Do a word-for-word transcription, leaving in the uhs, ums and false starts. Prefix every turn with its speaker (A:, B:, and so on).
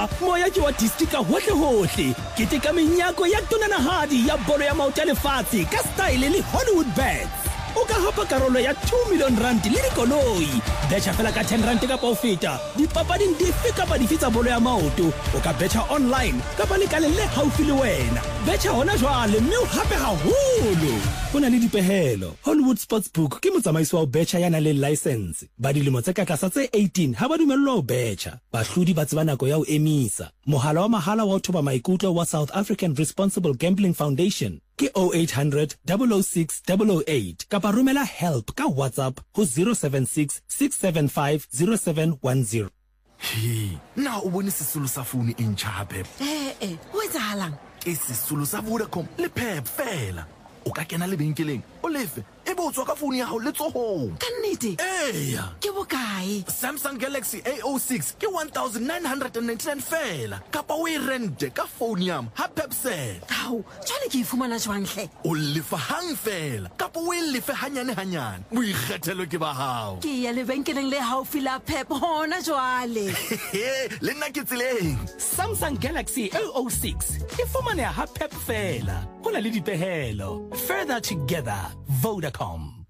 A: moya ke wa distika hohle hohle ke te ka menyako ya tonanahadi ya bolo ya maoto ya lefatshe ka style le Hollywood bets o ka hapa karolo ya two million rand le dikoloi betcha fela ka ten rand ka pa o feta dipapading dife kapa dife tsa bolo ya maoto o ka betcha online kapa le kale le haufi le wena betcha hona jwale mme o hape haholo hona le dipehelo Hollywood Sportsbook ke motsamaiso wa betcha yana le license ba dilemo tse ka tlasa tse eighteen ha ba dumellwa ho betcha bahlodi ba tseba nako ya ho emisa mohala wa mahala wa thoba maikutlo wa South African Responsible Gambling Foundation ke oh eight hundred, double oh six, double oh eight kapa rumela help ka WhatsApp ho zero seven six, six seven five, zero seven one zero.
B: He, na o bone sesolo sa phone e ntjha hape.
C: Eh eh, ho etsahalang?
B: Ke sesolo sa Vodacom le Pep fela. O ka kena lebenkeleng o lefe e bo tswa ka phone ya hao le tsohong.
C: Ka nnete?
B: Eya.
C: Ke bokae?
B: Samsung Galaxy A oh six ke one thousand nine hundred ninety-nine fela. Kapa o e rente ka phone yam ha Pepsel.
C: Tau, jwale ke ifumana jwang hle?
B: O lefa hang fela. Kapa o e lefe hanyane hanyane. O ikgethelo ke ba hao.
C: Ke ya lebenkeleng le haufi la Pep hona jwale.
B: Le nna ke tseleng.
A: Samsung Galaxy A oh six e fumana ha Pep fela. Hona le dipehelo. Further together, Vodacom.